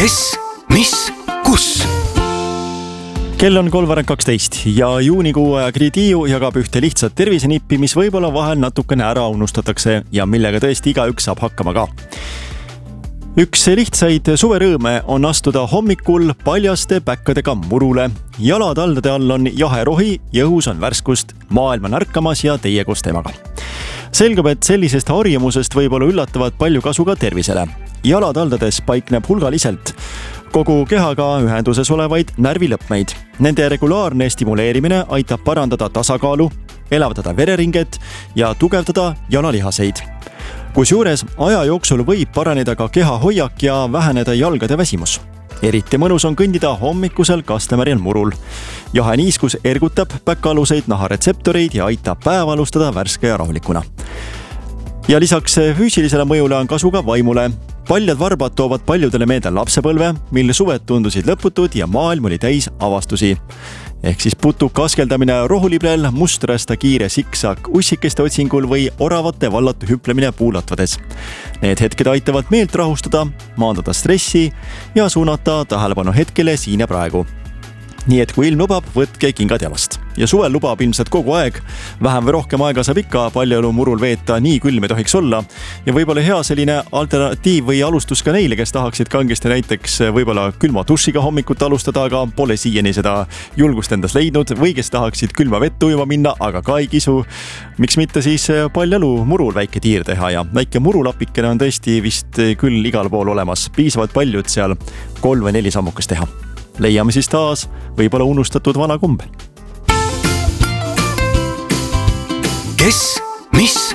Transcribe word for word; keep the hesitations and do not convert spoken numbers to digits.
kes, mis, kus. Kell on kolmveerand kaksteist ja juunikuu ajakiri Tiiu jagab ühte lihtsat tervisenippi, mis võib-olla vahel natukene ära unustatakse ja millega tõesti igaüks saab hakkama ka. Üks lihtsaid suverõõme on astuda hommikul paljaste päkkadega murule. Jalad aldade all on jahe rohi ja õhus on värskust, maailm on ärkamas ja teie koos temaga. Selgub, et sellisest harjumusest võib olla üllatavalt palju kasu ka tervisele. Jalad aldades paikneb hulgaliselt kogu kehaga ühenduses olevaid närvilõpmeid. Nende regulaarne stimuleerimine aitab parandada tasakaalu, elavdada vereringet ja tugevdada jalalihaseid. Kusjuures aja jooksul võib paraneda ka kehahoiak ja väheneda jalgade väsimus. Eriti mõnus on kõndida hommikusel kastemärjal murul. Jahe niiskus ergutab päkkaaluseid naharetseptoreid ja aitab päeva alustada värske ja rahulikuna. Ja lisaks füüsilisele mõjule on kasu ka vaimule. Paljad varbad toovad paljudele meelde lapsepõlve, mil suved tundusid lõputud ja maailm oli täis avastusi. Ehk siis putuka askeldamine rohuliblel, mustrasta kiire siksak ussikeste otsingul või oravate vallatu hüplemine puulatvades. Need hetked aitavad meelt rahustada, maandada stressi ja suunata tähelepanu hetkele siin ja praegu. Nii et kui ilm lubab, võtke kingad jalast. Ja suvel lubab ilmselt kogu aeg. Vähem või rohkem aega saab ikka paljajalu murul veeta, nii külm ei tohiks olla. Ja võib-olla hea selline alternatiiv või alustus ka neile, kes tahaksid kangesti näiteks võib-olla külma dušiga hommikut alustada, aga pole siiani seda julgust endas leidnud, või kes tahaksid külma vett ujuma minna, aga ka ei kisu. Miks mitte siis paljajalu murul väike tiir teha ja väike murulapikene on tõesti vist küll igal pool olemas. Piisavalt paljud seal kolm või neli sammukest teha. Leiame siis taas võib-olla unustatud vana kumbe. Kes, mis,